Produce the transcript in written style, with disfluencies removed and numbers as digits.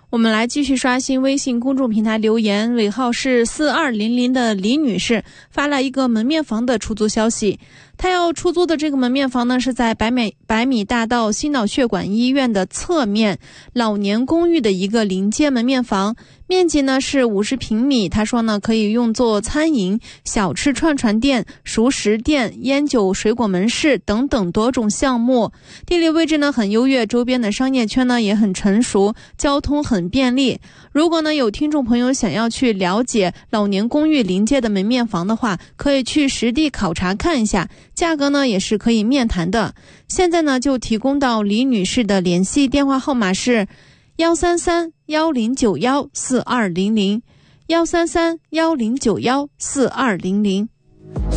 我们来继续刷新微信公众平台留言，尾号是4200的李女士发了一个门面房的出租消息。她要出租的这个门面房呢，是在百米大道心脑血管医院的侧面老年公寓的一个临街门面房，面积呢是50平米。她说呢，可以用作餐饮、小吃串串店、熟食店、烟酒水果门市等等多种项目。地理位置呢很优越，周边的商业圈呢也很成熟，交通很便利。如果呢有听众朋友想要去了解老年公寓临街的门面房的话，可以去实地考察看一下，价格呢也是可以面谈的。现在呢就提供到李女士的联系电话号码是133-1091-4200 133-1091-4200。